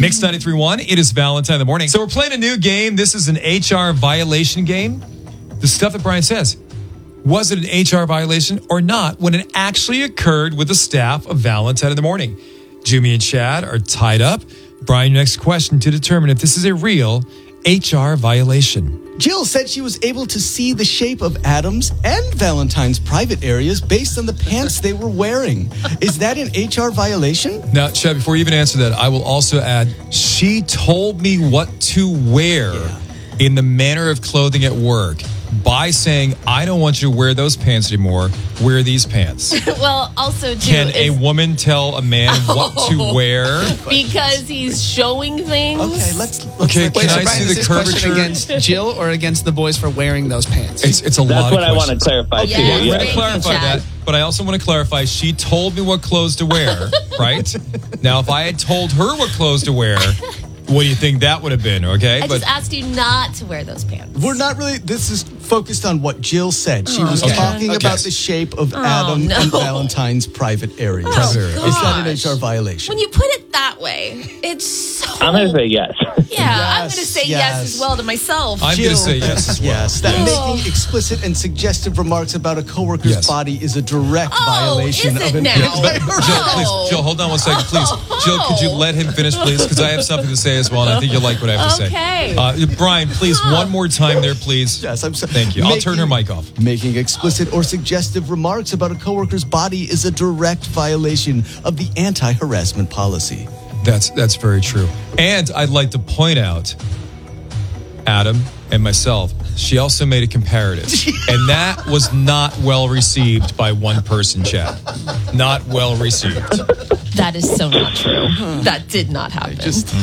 Mix 93.1, it is Valentine in the morning. So we're playing a new game. This is an HR violation game. The stuff that Brian says. Was it an HR violation or not when it actually occurred with the staff of Valentine in the morning? Jimmy and Chad are tied up. Brian, your next question to determine if this is a real HR violation. Jill said she was able to see the shape of Adam's and Valentine's private areas based on the pants they were wearing. Is that an HR violation? Now, Chad, before you even answer that, I will also add, she told me what to wear in the manner of clothing at work by saying, I don't want you to wear those pants anymore. Wear these pants. Well, also, too, can a woman tell a man what to wear? Because he's showing things. Okay, can I see the curvature against Jill or against the boys for wearing those pants? It's a lot of questions. That's what I want to clarify, too. I'm going to clarify that, but I also want to clarify, she told me what clothes to wear, right? Now, if I had told her what clothes to wear, what do you think that would have been, okay? I just asked you not to wear those pants. We're not really, this is focused on what Jill said. She was talking about the shape of Adam and Valentine's private areas. Is that an HR violation? When you put it that way, it's so... I'm going to say yes. Yeah, I'm going to say yes as well to myself. I'm going to say yes as well. Yes, that making explicit and suggestive remarks about a coworker's body is a direct violation of an Jill, hold on one second, please. Jill, could you let him finish, please? Because I have something to say as well, and I think you'll like what I have to say. Okay. Brian, please, one more time there, please. Yes, I'm sorry. Thank you. I'll turn her mic off. Making explicit or suggestive remarks about a coworker's body is a direct violation of the anti-harassment policy. That's very true. And I'd like to point out, Adam and myself, she also made a comparative. And that was not well received by one person, Chad. Not well received. That is so not true. That did not happen.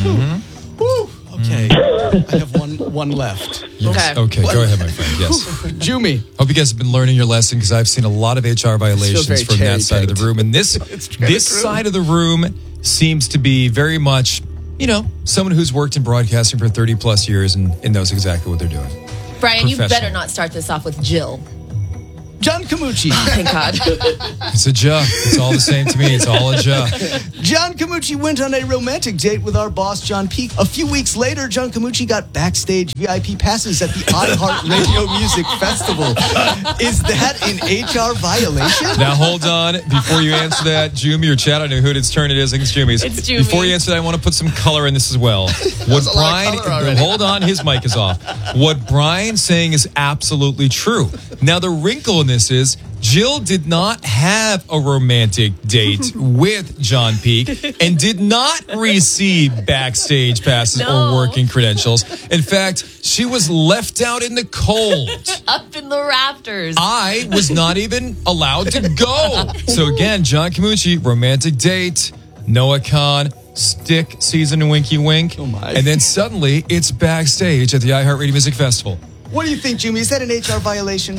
Okay. I have one left. Yes. Okay, go ahead, my friend. Yes. Jumi. Hope you guys have been learning your lesson because I've seen a lot of HR violations from that side of the room. And this side of the room seems to be very much, someone who's worked in broadcasting for 30 plus years and knows exactly what they're doing. Brian, you better not start this off with Jill. John Camucci. Oh, thank God. It's a ja. It's all the same to me. It's all a ja. John Camucci went on a romantic date with our boss, John Peake. A few weeks later, John Camucci got backstage VIP passes at the iHeart Radio Music Festival. Is that an HR violation? Now, hold on. Before you answer that, Jumi or Chad, I don't know whose turn it is. I think it's Jumi's. It's Jumi. Before you answer that, I want to put some color in this as well. What Brian, hold on, his mic is off. What Brian's saying is absolutely true. Now, the wrinkle in this is Jill did not have a romantic date with John Peake and did not receive backstage passes or working credentials. In fact, she was left out in the cold. Up in the rafters. I was not even allowed to go. So again, John Camucci, romantic date, Noah Khan, stick season and winky wink. Oh my. And then suddenly it's backstage at the iHeartRadio Music Festival. What do you think, Jumi? Is that an HR violation?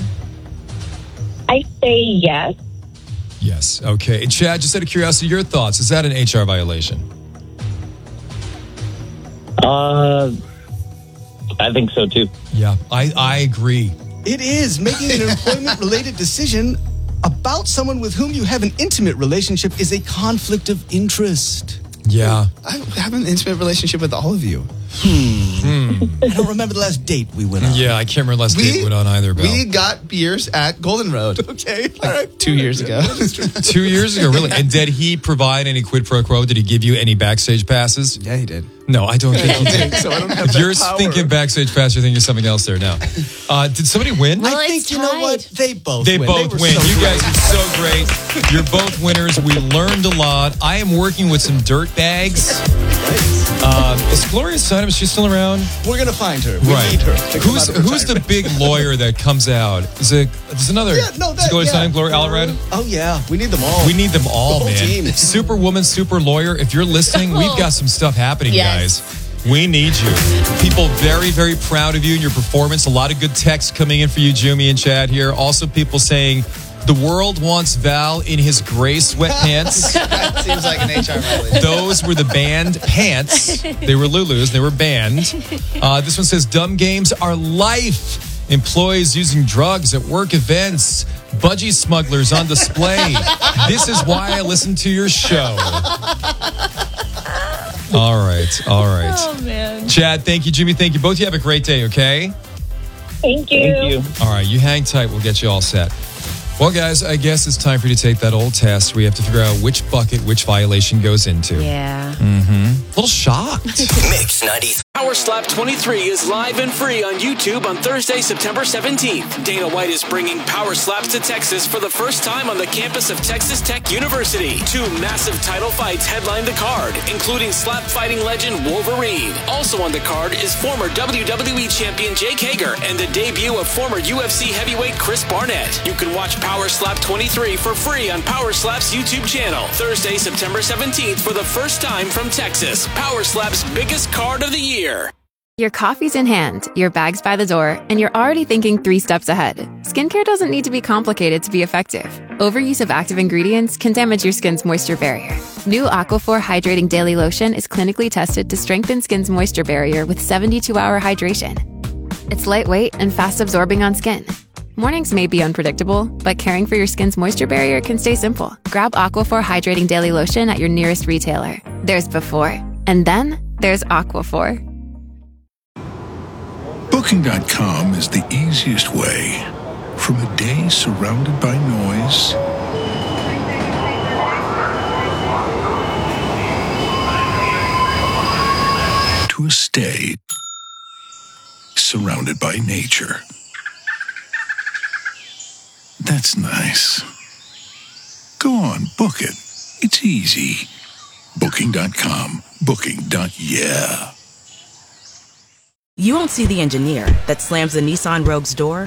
I say yes. Yes. Okay. And Chad, just out of curiosity, your thoughts. Is that an HR violation? I think so, too. Yeah, I agree. It is. Making an employment-related decision about someone with whom you have an intimate relationship is a conflict of interest. Yeah. I have an intimate relationship with all of you. I don't remember the last date we went on. Yeah, I can't remember the last date we went on either, Bill. We got beers at Golden Road. Okay. All right. 2 years ago. 2 years ago, really? And did he provide any quid pro quo? Did he give you any backstage passes? Yeah, he did. No, I don't think he did. So I don't have If you're that power. thinking backstage pass, you're thinking something else there now. Did somebody win? Well, I think, it's you know tied. what? They both They win. both were win. so You great. guys are so great. You're both winners. We learned a lot. I am working with some dirt bags. Is Gloria Steinem, is she still around? We're going to find her. We need her. to come out of Who's the big lawyer that comes out? There's another. Yeah, no, is Gloria Steinem, Gloria Allred? Oh, yeah. We need them all. We need them all, The whole man. team. Superwoman, super lawyer. If you're listening, we've got some stuff happening, Yes. guys. We need you. People very, very proud of you and your performance. A lot of good texts coming in for you, Jumi and Chad here. Also, people saying the world wants Val in his gray sweatpants. That seems like an HR violation. Those were the banned pants. They were Lulu's. They were banned. This one says, dumb games are life. Employees using drugs at work events. Budgie smugglers on display. This is why I listen to your show. All right. Oh, man. Chad, thank you. Jimmy, thank you. Both of you have a great day, okay? Thank you. Thank you. All right, you hang tight. We'll get you all set. Well, guys, I guess it's time for you to take that old test. We have to figure out which bucket which violation goes into. Yeah. A little shocked. Mix 90s. Power Slap 23 is live and free on YouTube on Thursday, September 17th. Dana White is bringing Power Slaps to Texas for the first time on the campus of Texas Tech University. 2 massive title fights headline the card, including slap fighting legend Wolverine. Also on the card is former WWE champion Jake Hager and the debut of former UFC heavyweight Chris Barnett. You can watch Power Slap 23 for free on Power Slap's YouTube channel. Thursday, September 17th for the first time from Texas. Power Slap's biggest card of the year. Your coffee's in hand, your bag's by the door, and you're already thinking 3 steps ahead. Skincare doesn't need to be complicated to be effective. Overuse of active ingredients can damage your skin's moisture barrier. New Aquaphor Hydrating Daily Lotion is clinically tested to strengthen skin's moisture barrier with 72-hour hydration. It's lightweight and fast-absorbing on skin. Mornings may be unpredictable, but caring for your skin's moisture barrier can stay simple. Grab Aquaphor Hydrating Daily Lotion at your nearest retailer. There's before, and then there's Aquaphor. Booking.com is the easiest way. From a day surrounded by noise to a stay surrounded by nature. That's nice. Go on, book it. It's easy. Booking.com. Booking.yeah. You won't see the engineer that slams the Nissan Rogue's door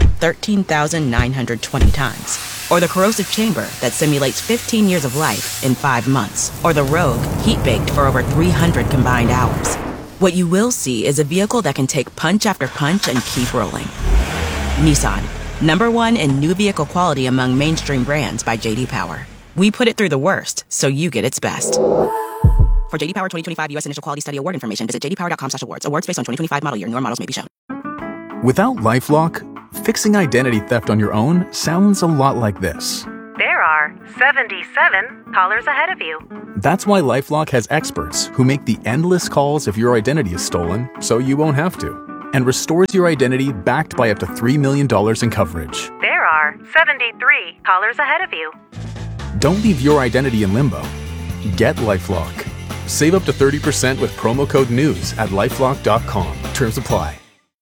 13,920 times. Or the corrosive chamber that simulates 15 years of life in 5 months. Or the Rogue heat-baked for over 300 combined hours. What you will see is a vehicle that can take punch after punch and keep rolling. Nissan, #1 in new vehicle quality among mainstream brands by J.D. Power. We put it through the worst, so you get its best. For J.D. Power 2025 U.S. Initial Quality Study Award information, visit jdpower.com/awards. Awards based on 2025 model year. Newer models may be shown. Without LifeLock, fixing identity theft on your own sounds a lot like this. There are 77 callers ahead of you. That's why LifeLock has experts who make the endless calls if your identity is stolen, so you won't have to, and restores your identity backed by up to $3 million in coverage. There are 73 callers ahead of you. Don't leave your identity in limbo. Get LifeLock. Save up to 30% with promo code NEWS at LifeLock.com. Terms apply.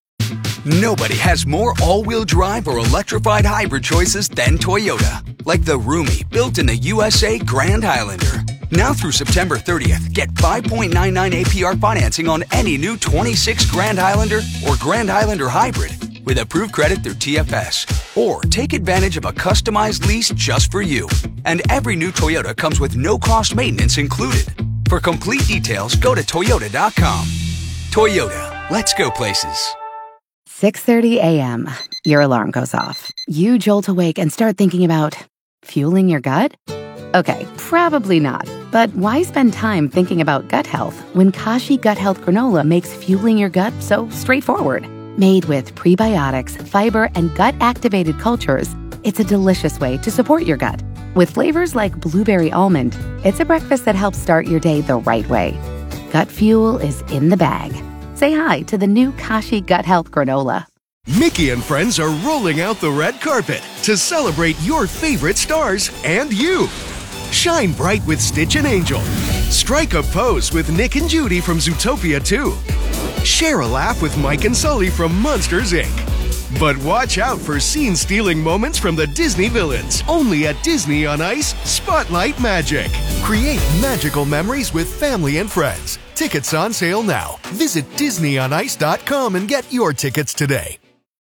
Nobody has more all-wheel drive or electrified hybrid choices than Toyota. Like the roomy, built-in-the USA Grand Highlander. Now through September 30th, get 5.99 APR financing on any new 26 Grand Highlander or Grand Highlander Hybrid with approved credit through TFS. Or take advantage of a customized lease just for you. And every new Toyota comes with no-cost maintenance included. For complete details, go to Toyota.com. Toyota, let's go places. 6:30 a.m. Your alarm goes off. You jolt awake and start thinking about fueling your gut? Okay, probably not. But why spend time thinking about gut health when Kashi Gut Health Granola makes fueling your gut so straightforward? Made with prebiotics, fiber, and gut-activated cultures, it's a delicious way to support your gut. With flavors like blueberry almond, it's a breakfast that helps start your day the right way. Gut fuel is in the bag. Say hi to the new Kashi Gut Health Granola. Mickey and friends are rolling out the red carpet to celebrate your favorite stars and you. Shine bright with Stitch and Angel. Strike a pose with Nick and Judy from Zootopia 2. Share a laugh with Mike and Sully from Monsters, Inc. But watch out for scene-stealing moments from the Disney villains. Only at Disney on Ice, Spotlight Magic. Create magical memories with family and friends. Tickets on sale now. Visit DisneyOnIce.com and get your tickets today.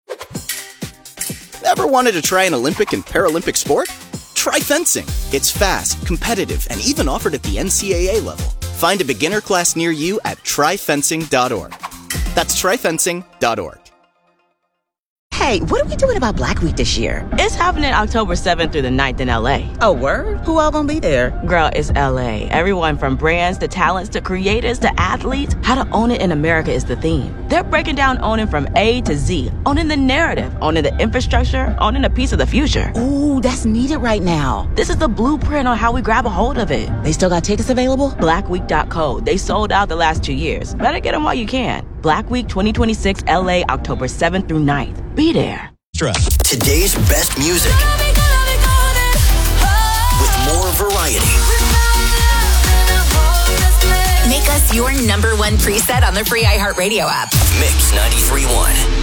Ever wanted to try an Olympic and Paralympic sport? Try fencing. It's fast, competitive, and even offered at the NCAA level. Find a beginner class near you at tryfencing.org. That's tryfencing.org. Hey, Hey, what are we doing about Black Week this year? It's happening October 7th through the 9th in LA. Oh, word? Who all gonna be there? Girl, it's LA. Everyone from brands to talents to creators to athletes. How to own it in America is the theme. They're breaking down owning from A to Z. Owning the narrative, owning the infrastructure, owning a piece of the future. Ooh, that's needed right now. This is the blueprint on how we grab a hold of it. They still got tickets available? Blackweek.co. They sold out the last 2 years. Better get them while you can. Black Week 2026 LA, October 7th through 9th. Be there. Today's best music with more variety. Make us your #1 preset on the free iHeartRadio app. Mix 93.1.